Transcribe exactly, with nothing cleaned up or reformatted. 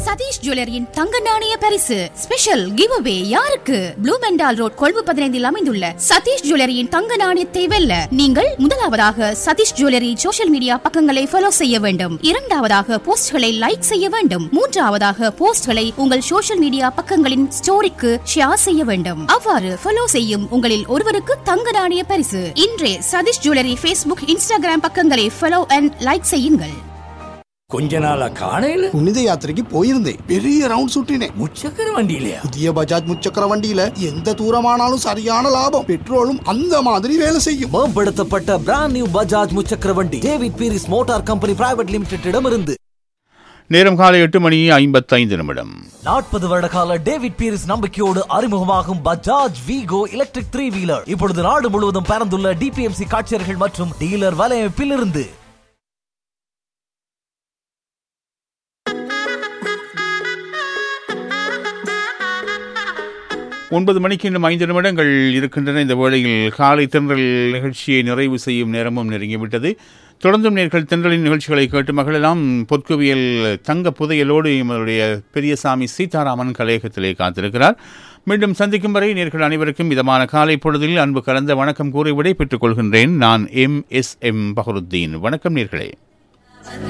சதீஷ் ஜுவல்லரியின் தங்க நாணய பரிசு ஸ்பெஷல் கிவ் அவே யாருக்கு? ப்ளூ மெண்டால் ரோட் கொழும்பு பதினைந்தில் அமைந்துள்ள சதீஷ் ஜுவல்லரியின் தங்க நாணயத்தை வெல்ல நீங்கள் முதலாவதாக சதீஷ் ஜுவல்லரி சோஷியல் மீடியா பக்கங்களை ஃபாலோ செய்ய வேண்டும். இரண்டாவதாக போஸ்ட்களை லைக் செய்ய வேண்டும். மூன்றாவதாக போஸ்ட்களை உங்கள் சோஷியல் மீடியா பக்கங்களின் ஸ்டோரிக்கு ஷேர் செய்ய வேண்டும். அவ்வாறு ஃபாலோ செய்யும் உங்களில் ஒருவருக்கு தங்க நாணய பரிசு. இன்றே சதீஷ் ஜுவல்லரி ஃபேஸ்புக், இன்ஸ்டாகிராம் பக்கங்களை ஃபாலோ அண்ட் லைக் செய்யுங்கள். கொஞ்ச நாளா காணையில புனித யாத்திரைக்கு போயிருந்தேன். பெரிய ரவுண்ட் சுட்டினேன். முச்சக்கர வண்டியிலயா? புதிய பஜாஜ் முச்சக்கர வண்டியில எந்த தூரமானாலும் சரியான லாபம். பெட்ரோலும் அந்த மாதிரி வேலை செய்யும். மேம்படுத்தப்பட்ட பிராண்ட் நியூ பஜாஜ் முச்சக்கர வண்டி David Peiris motor company private limited இருந்து. நேரம் காலை எட்டு மணி ஐம்பத்தைந்து நிமிடம். நாற்பது வருட கால டேவிட் பீரிஸ் நம்பிக்கையோடு அறிமுகமாகும் பஜாஜ் வீகோ எலக்ட்ரிக் த்ரீ வீலர் இப்பொழுது நாடு முழுவதும் பறந்துள்ள டிபிஎம்சி காட்சியர்கள் மற்றும் டீலர் வலையமைப்பில் இருந்து. ஒன்பது மணிக்கு இன்னும் ஐந்து நிமிடங்கள் இருக்கின்றன. இந்த வேளையில் காலை தென்றல் நிகழ்ச்சியை நிறைவு செய்யும் நேரமும் நெருங்கிவிட்டது. தொடர்ந்தும் நேர்கள் தென்றலின் நிகழ்ச்சிகளை கேட்டு மகளெல்லாம் பொற்குவியல் தங்க புதையலோடு எங்களுடைய பெரியசாமி சீதாராமன் கலையகத்திலே காத்திருக்கிறார். மீண்டும் சந்திக்கும் வரை நேர்கள் அனைவருக்கும் இதமான காலை பொழுதில் அன்பு கலந்த வணக்கம் கூறி விடை பெற்றுக் கொள்கின்றேன். நான் எம் எஸ் எம் பஹருத்தீன். வணக்கம் நேர்களே.